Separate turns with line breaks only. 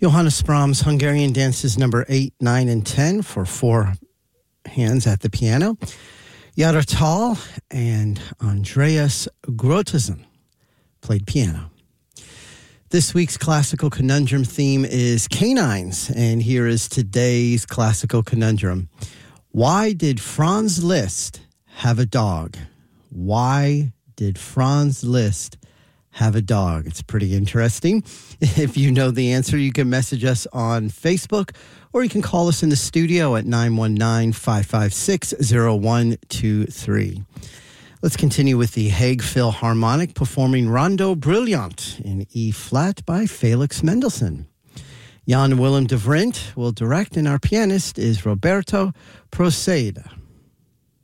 Johannes Brahms' Hungarian Dances number 8, 9, and 10 for 4 hands at the piano. Yara Tal and Andreas Grotesen played piano. This week's classical conundrum theme is canines, and here is today's classical conundrum. Why did Franz Liszt have a dog? Why did Franz Liszt have a dog? It's pretty interesting. If you know the answer, you can message us on Facebook, or you can call us in the studio at 919-556-0123. Let's continue with the Hague Philharmonic performing Rondo Brilliant in E-flat by Felix Mendelssohn. Jan Willem de Vriend will direct, and our pianist is Roberto Proceda.